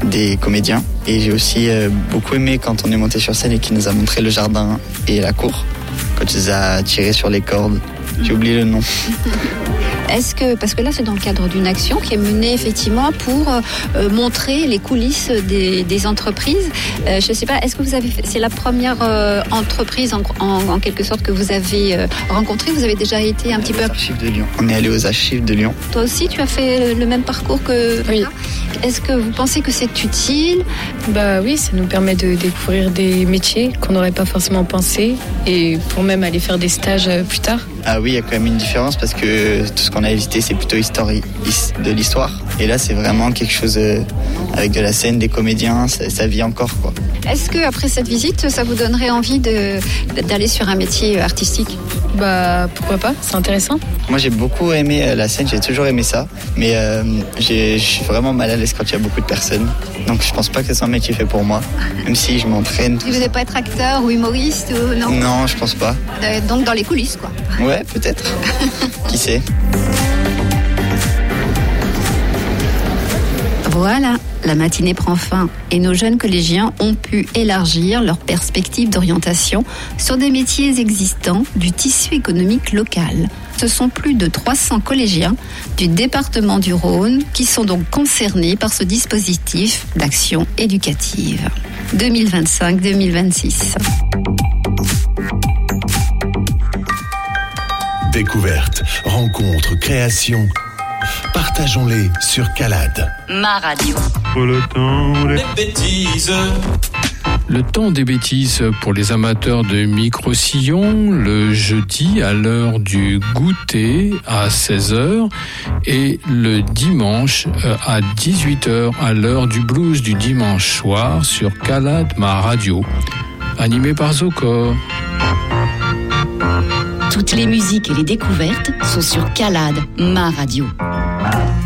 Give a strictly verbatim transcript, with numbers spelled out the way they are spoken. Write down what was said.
des comédiens. Et j'ai aussi euh, beaucoup aimé quand on est monté sur scène et qu'il nous a montré le jardin et la cour. Quand il nous a tiré sur les cordes. J'ai oublié le nom. Est-ce que, parce que là c'est dans le cadre d'une action qui est menée effectivement pour euh, montrer les coulisses des, des entreprises. Euh, je ne sais pas, est-ce que vous avez fait, c'est la première euh, entreprise en, en, en quelque sorte que vous avez euh, rencontrée? Vous avez déjà été un petit peu... Aux archives de Lyon. On est allé aux archives de Lyon. Toi aussi tu as fait le même parcours que... Oui. Est-ce que vous pensez que c'est utile? Bah oui, ça nous permet de découvrir des métiers qu'on n'aurait pas forcément pensé et pour même aller faire des stages plus tard. Ah oui, il y a quand même une différence parce que tout ce qu'on a visité, c'est plutôt histori- de l'histoire. Et là, c'est vraiment quelque chose euh, avec de la scène, des comédiens, ça, ça vit encore, quoi. Est-ce qu'après cette visite, ça vous donnerait envie de, d'aller sur un métier artistique? Bah pourquoi pas, c'est intéressant. Moi, j'ai beaucoup aimé euh, la scène, j'ai toujours aimé ça. Mais euh, j'ai, je suis vraiment mal à l'aise quand il y a beaucoup de personnes. Donc je pense pas que c'est un métier fait pour moi, même si je m'entraîne. Vous voulez pas être acteur ou humoriste ou non? Non, je pense pas. Euh, donc dans les coulisses, quoi. Ouais, peut-être. Qui sait? Voilà, la matinée prend fin et nos jeunes collégiens ont pu élargir leurs perspectives d'orientation sur des métiers existants du tissu économique local. Ce sont plus de trois cents collégiens du département du Rhône qui sont donc concernés par ce dispositif d'action éducative deux mille vingt-cinq deux mille vingt-six. Découverte, rencontre, création. Partageons-les sur Calade. Ma radio. Le temps des bêtises. Le temps des bêtises pour les amateurs de micro-sillons, le jeudi à l'heure du goûter à seize heures et le dimanche à dix-huit heures à l'heure du blues du dimanche soir sur Calade, ma radio. Animé par Zoko. Toutes les musiques et les découvertes sont sur Calade, ma radio.